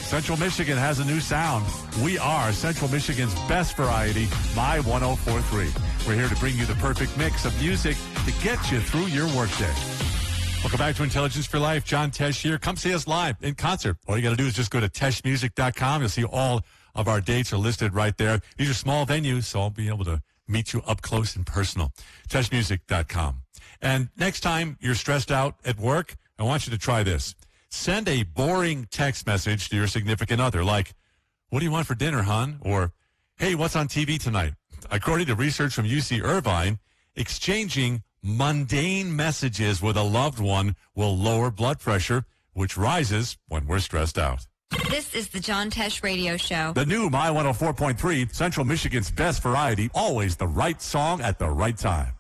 Central Michigan has a new sound. We are Central Michigan's best variety, My 104.3. We're here to bring you the perfect mix of music to get you through your workday. Welcome back to Intelligence for Life. John Tesh here. Come see us live in concert. All you got to do is just go to teshmusic.com. You'll see all of our dates are listed right there. These are small venues, so I'll be able to meet you up close and personal. teshmusic.com. And next time you're stressed out at work, I want you to try this. Send a boring text message to your significant other like, "What do you want for dinner, hon?" Or, "Hey, what's on TV tonight?" According to research from UC Irvine, exchanging mundane messages with a loved one will lower blood pressure, which rises when we're stressed out. This is the John Tesh Radio Show. The new My 104.3, Central Michigan's best variety, always the right song at the right time.